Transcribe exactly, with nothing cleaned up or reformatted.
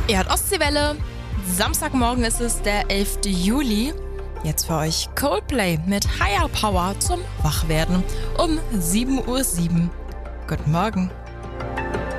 Ihr hört Ostseewelle. Samstagmorgen ist es der elfte Juli. Jetzt für euch Coldplay mit Higher Power zum Wachwerden um sieben Uhr sieben. Guten Morgen.